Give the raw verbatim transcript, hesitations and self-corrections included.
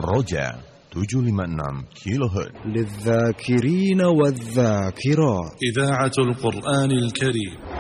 الرجاء tujuh lima enam kilohertz للذاكرين والذاكرات. إذاعة القرآن الكريم.